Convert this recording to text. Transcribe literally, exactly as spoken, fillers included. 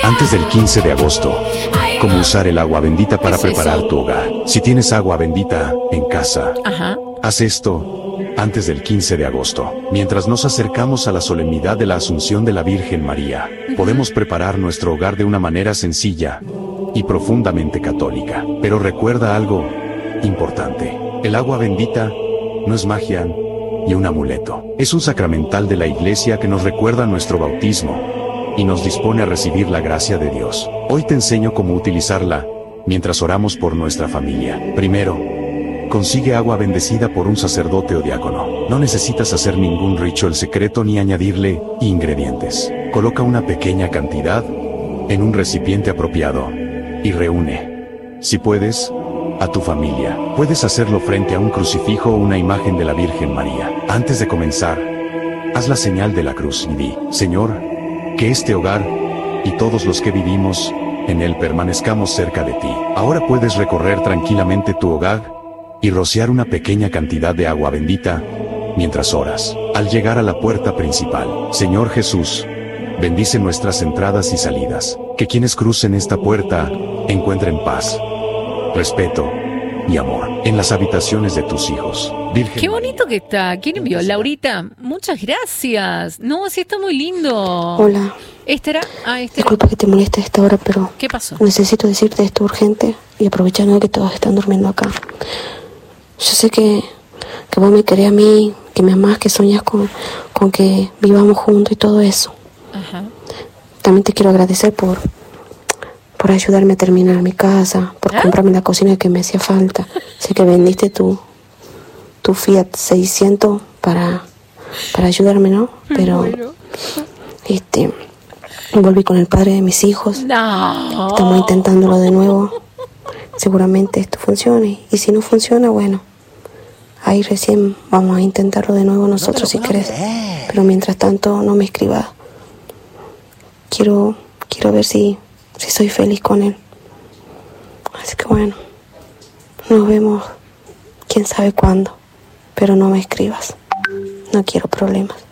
Antes del quince de agosto, cómo usar el agua bendita para preparar tu hogar. Si tienes agua bendita en casa, Ajá. haz esto antes del quince de agosto. Mientras nos acercamos a la solemnidad de la Asunción de la Virgen María, podemos preparar nuestro hogar de una manera sencilla y profundamente católica. Pero recuerda algo importante. El agua bendita no es magia ni un amuleto. Es un sacramental de la Iglesia que nos recuerda nuestro bautismo y nos dispone a recibir la gracia de Dios. Hoy te enseño cómo utilizarla mientras oramos por nuestra familia. Primero, consigue agua bendecida por un sacerdote o diácono. No necesitas hacer ningún ritual secreto ni añadirle ingredientes. Coloca una pequeña cantidad en un recipiente apropiado y reúne, si puedes, a tu familia. Puedes hacerlo frente a un crucifijo o una imagen de la Virgen María. Antes de comenzar, haz la señal de la cruz y di: Señor, que este hogar y todos los que vivimos en él permanezcamos cerca de ti. Ahora puedes recorrer tranquilamente tu hogar y rociar una pequeña cantidad de agua bendita mientras oras. Al llegar a la puerta principal, Señor Jesús, bendice nuestras entradas y salidas. Que quienes crucen esta puerta encuentren paz, respeto y amor en las habitaciones de tus hijos. Virgen Qué bonito que está. ¿Quién envió? Laurita, muchas gracias. No, sí está muy lindo. Hola. ¿Esta era? Ah, esta era. Disculpa que te moleste a esta hora, pero ¿Qué pasó? necesito decirte esto urgente y aprovechando que todos están durmiendo acá. Yo sé que, que vos me querés a mí, que me amás, que soñás con, con que vivamos juntos y todo eso. Ajá. También te quiero agradecer por, por ayudarme a terminar mi casa, por ¿Ah? comprarme la cocina que me hacía falta. Sé que vendiste tu, tu Fiat seiscientos para, para ayudarme, ¿no? Pero, Bueno. este, volví con el padre de mis hijos. No. Estamos intentándolo de nuevo. Seguramente esto funcione. Y si no funciona, bueno, ahí recién vamos a intentarlo de nuevo nosotros si querés. Pero mientras tanto, no me escribas. Quiero, quiero ver si, si soy feliz con él. Así que bueno, nos vemos quién sabe cuándo. Pero no me escribas. No quiero problemas.